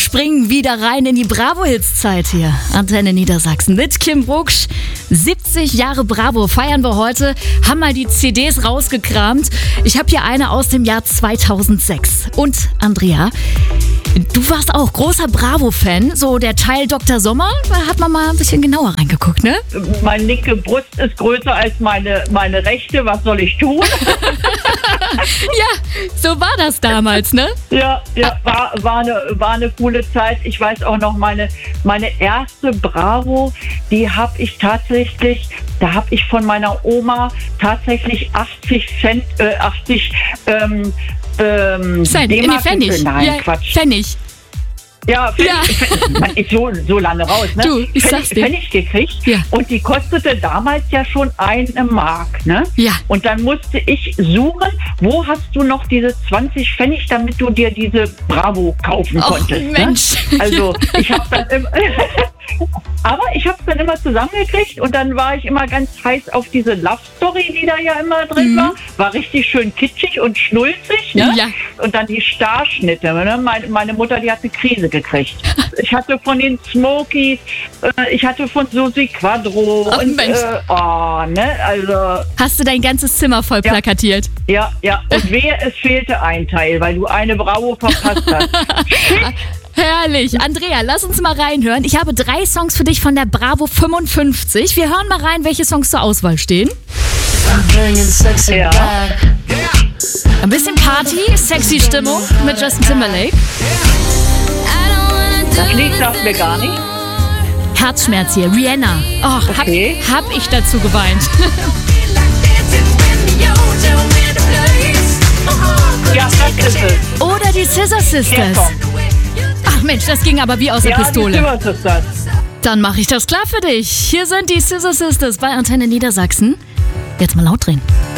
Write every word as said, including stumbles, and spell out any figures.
springen wieder rein in die Bravo-Hits-Zeit hier. Antenne Niedersachsen mit Kim Brugsch. siebzig Jahre Bravo feiern wir heute. Haben mal die C Ds rausgekramt. Ich habe hier eine aus dem Jahr zweitausendsechs. Und Andrea, du warst auch großer Bravo-Fan. So der Teil Doktor Sommer, da hat man mal ein bisschen genauer reingeguckt, ne? Meine linke Brust ist größer als meine, meine rechte. Was soll ich tun? Ja, so war das damals, ne? Ja, ja, war, war, eine, war eine coole Zeit. Ich weiß auch noch, meine, meine erste Bravo, die habe ich tatsächlich, da habe ich von meiner Oma tatsächlich achtzig Cent, äh, achtzig ähm, ähm, Cent, in die Pfennig. Nein, ja, Quatsch. Pfennig. Ja, Pfennig, Ja. Pfennig, man ist so, so lange raus, ne? Du, ich Pfennig, sag's dir. Pfennig gekriegt Ja. und die kostete damals ja schon eine Mark, ne? Ja. Und dann musste ich suchen, wo hast du noch diese zwanzig Pfennig, damit du dir diese Bravo kaufen Och, konntest. Mensch. Ne? Also ich habe dann immer, aber ich habe es dann immer zusammengekriegt und dann war ich immer ganz heiß auf diese Love Story, die da ja immer drin Mhm. war. War richtig schön kitschig und schnulzig, ne? Ja. Und dann die Starschnitte. Ne? Meine, meine Mutter, die hat eine Krise gekriegt. Ich hatte von den Smokies, äh, ich hatte von Susi Quadro. Ach, und, Mensch. äh, oh, ne? Also, Hast du dein ganzes Zimmer voll Ja. plakatiert? ja, ja. Und wehe, es fehlte ein Teil, weil du eine Bravo verpasst hast. Herrlich. Andrea, lass uns mal reinhören. Ich habe drei Songs für dich von der Bravo fünfundfünfzig. Wir hören mal rein, welche Songs zur Auswahl stehen. Ja. Ein bisschen Party, sexy Stimmung mit Justin Timberlake. Das Lied sagt mir gar nicht. Herzschmerz hier, Rihanna. Och, hab, Okay. hab ich dazu geweint. Ja, das ist es. Oder die Scissor Der Sisters. Song. Ach Mensch, das ging aber wie aus der Ja, die Pistole. Scissor Sisters. Dann mache ich das klar für dich. Hier sind die Scissor Sisters bei Antenne Niedersachsen. Jetzt mal laut drehen.